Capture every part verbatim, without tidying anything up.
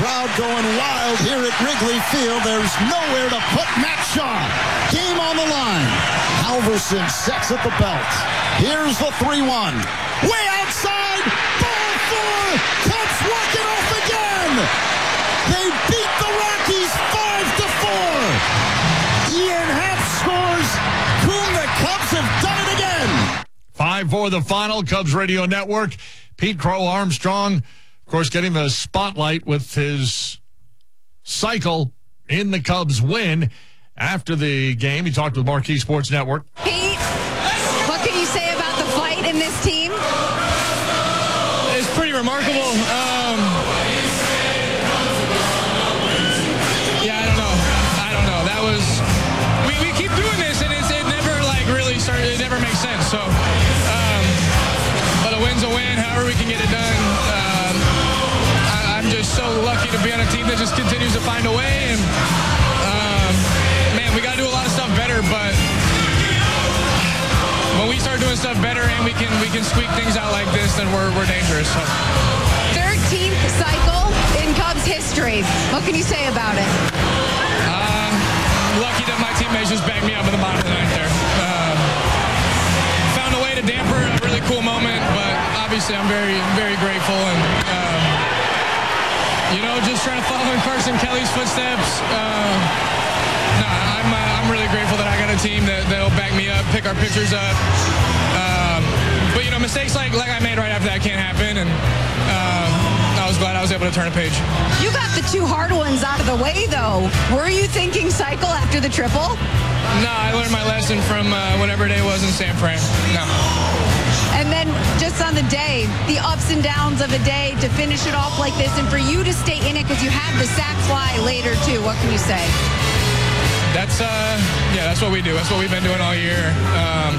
Crowd going wild here at Wrigley Field. There's nowhere to put Matt Shaw. Game on the line. Halverson sets at the belt. Here's the three one. Way outside. Ball four. Cubs walk it off again. They beat the Rockies five to four. Ian Happ scores. Boom, the Cubs have done it again. five four the final. Cubs Radio Network. Pete Crow Armstrong, of course, getting the spotlight with his cycle in the Cubs win. After the game, he talked with Marquee Sports Network. Pete, what can you say about the fight in this team? It's pretty remarkable. Um, yeah, I don't know. I don't know. That was we, we keep doing this, and it's, it never like really started. It never makes sense. So, um, but a win's a win. However, we can get it done. Um, I, I'm just so lucky to be on a team that just continues to find a way. And um, man, we got to do a lot of stuff better, but when we start doing stuff better and we can we can squeak things out like this, then we're we're dangerous. So. thirteenth cycle in Cubs history. What can you say about it? Uh, lucky that my teammates just backed me up in the bottom of the ninth there. Uh, found a way to damper a really cool moment, but obviously I'm very very grateful and um, you know just trying to follow in Carson Kelly's footsteps. Uh, nah, I'm uh, I'm really grateful that I got a team that that'll back me up, pick our pitchers up. Um, but you know, mistakes like like I made right after that can't happen, and um, I was glad I was able to turn a page. You got the two hard ones out of the way, though. Were you thinking cycle after the triple? No, I learned my lesson from uh, whatever day it was in San Fran. No. And then just on the day, the ups and downs of a day to finish it off like this, and for you to stay in it because you had the sack fly later too. What can you say? That's uh, yeah, that's what we do. That's what we've been doing all year. Um,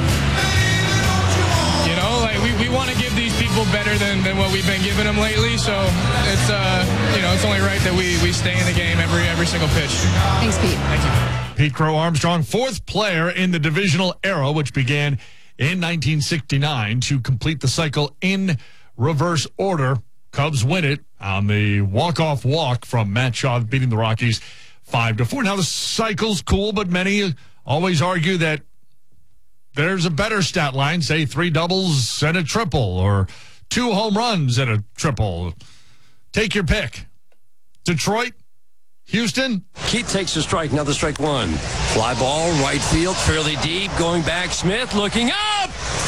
you know, like we, we want to give these people better than, than what we've been giving them lately. So it's uh, you know, it's only right that we we stay in the game every every single pitch. Thanks, Pete. Thank you. Pete Crow Armstrong, fourth player in the divisional era, which began in nineteen sixty-nine, to complete the cycle in reverse order. Cubs win it on the walk-off walk from Matt Shaw, beating the Rockies five to four. Now, the cycle's cool, but many always argue that there's a better stat line, say three doubles and a triple, or two home runs and a triple. Take your pick. Detroit, Houston. Keith takes a strike, another strike one. Fly ball, right field, fairly deep, going back. Smith looking up,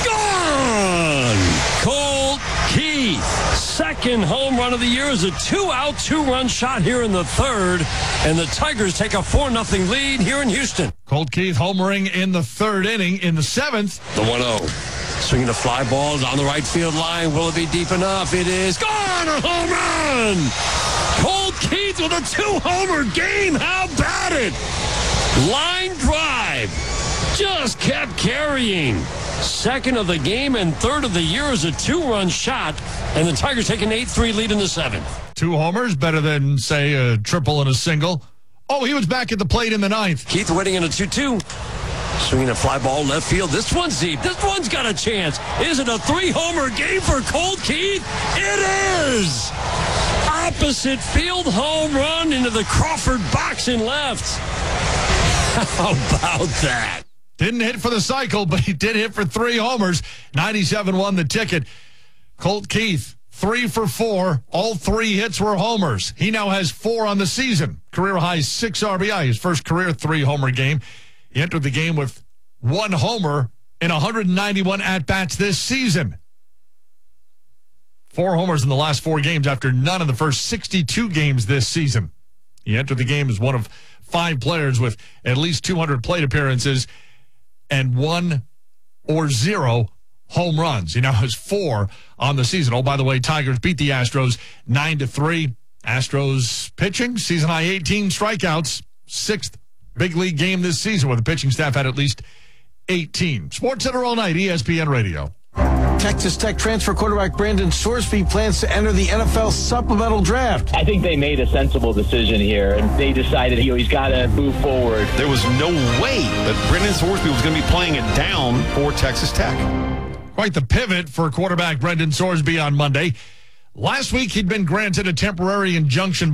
gone! Colt Keith, second home run of the year, is a two-out, two-run shot here in the third, and the Tigers take a four nothing lead here in Houston. Colt Keith homering in the third inning. In the seventh, The one oh. Swinging the fly ball on the right field line. Will it be deep enough? It is gone! A home run! Colt Keith with a two-homer game. How about it? Line drive. Just kept carrying. Second of the game and third of the year is a two-run shot. And the Tigers take an eight three lead in the seventh. two homers, better than, say, a triple and a single. Oh, he was back at the plate in the ninth. Keith waiting in a two two. Swinging a fly ball left field. This one's deep. This one's got a chance. Is it a three-homer game for Colt Keith? It is! Opposite field home run into the Crawford box in left. How about that? Didn't hit for the cycle, but he did hit for three homers. ninety-seven won the ticket. Colt Keith, three for four. All three hits were homers. He now has four on the season. Career high six R B I, his first career three-homer game. He entered the game with one homer in one hundred ninety-one at-bats this season. Four homers in the last four games after none in the first sixty-two games this season. He entered the game as one of five players with at least two hundred plate appearances and one or zero home runs. He now has four on the season. Oh, by the way, Tigers beat the Astros nine to three. Astros pitching, season high eighteen strikeouts, sixth big league game this season where the pitching staff had at least eighteen. Sports Center all night, E S P N Radio. Texas Tech transfer quarterback Brandon Sorsby plans to enter the N F L supplemental draft. I think they made a sensible decision here, and they decided you know, he's got to move forward. There was no way that Brandon Sorsby was going to be playing it down for Texas Tech. Quite the pivot for quarterback Brendan Sorsby on Monday. Last week, he'd been granted a temporary injunction